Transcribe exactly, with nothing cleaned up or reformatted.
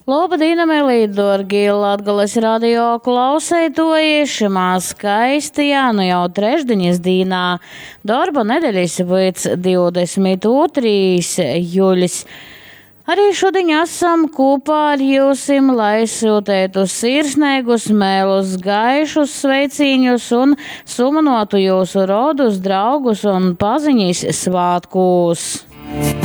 Labdien, mīļie, dārgie Latgales radio klausētoji! Šimā skaistajā, nu jau trešdienas dienā, darba nedēļas vidus divdesmit otrais jūlis. Arī šodien esam kopā ar jūsim, lai sūtētu sirsnīgus, mēlus, gaišus sveiciņus un sumanotu jūsu rodus, draugus un paziņas svātkos.